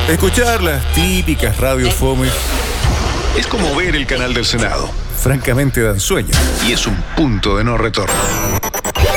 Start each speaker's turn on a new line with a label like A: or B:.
A: Escuchar las típicas radios fome,
B: Es como ver el canal del Senado.
A: francamente dan sueño.
B: Y es un punto de no retorno.